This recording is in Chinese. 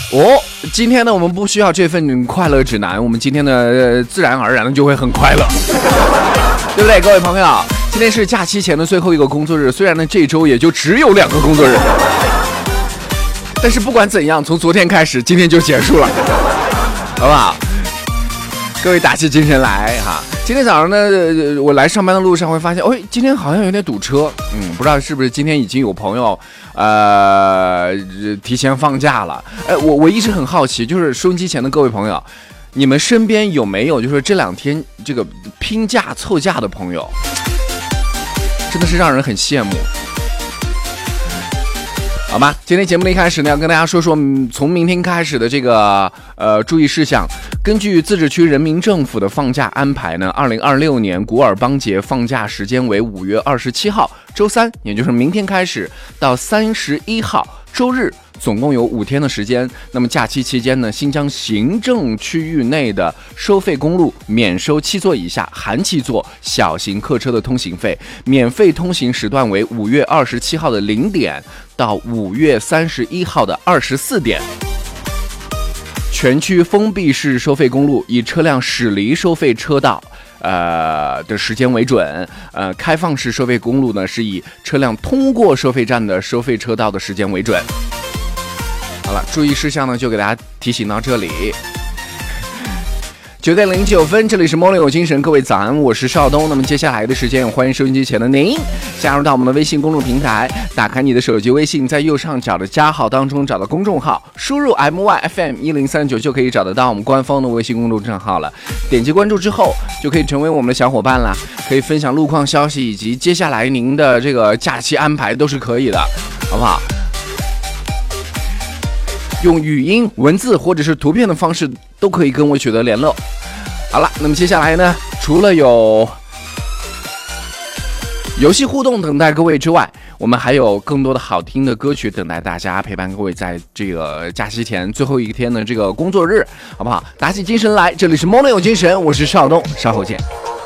今天呢，我们不需要这份快乐指南，我们今天呢，自然而然的就会很快乐，对不对，各位朋友？今天是假期前的最后一个工作日，虽然呢这周也就只有2个工作日，但是不管怎样，从昨天开始，今天就结束了，好不好？各位打起精神来哈！今天早上呢，我来上班的路上会发现，今天好像有点堵车，不知道是不是今天已经有朋友提前放假了。我一直很好奇，就是收音机前的各位朋友，你们身边有没有就是这2天这个拼假凑假的朋友？真的是让人很羡慕。好吧，今天节目的一开始呢，要跟大家说说从明天开始的这个注意事项。根据自治区人民政府的放假安排呢，2026年古尔邦节放假时间为5月27号周三，也就是明天开始到31号周日，总共有5天的时间。那么假期期间呢，新疆行政区域内的收费公路免收7座以下含7座小型客车的通行费，免费通行时段为5月27号的0点到5月31号的24点。全区封闭式收费公路以车辆驶离收费车道的时间为准，开放式收费公路呢是以车辆通过收费站的收费车道的时间为准。好了，注意事项呢就给大家提醒到这里。9点09分，这里是 Morning 有精神，各位早安，我是邵东。那么接下来的时间，欢迎收音机前的您加入到我们的微信公众平台，打开你的手机微信，在右上角的加号当中找到公众号，输入 MYFM1039就可以找得到我们官方的微信公众账号了。点击关注之后，就可以成为我们的小伙伴了，可以分享路况消息以及接下来您的这个假期安排都是可以的，好不好？用语音、文字或者是图片的方式都可以跟我取得联络。好了，那么接下来呢，除了有游戏互动等待各位之外，我们还有更多的好听的歌曲等待大家，陪伴各位在这个假期前最后一天的这个工作日，好不好？打起精神来，这里是 Morning 有精神，我是邵东，稍后见。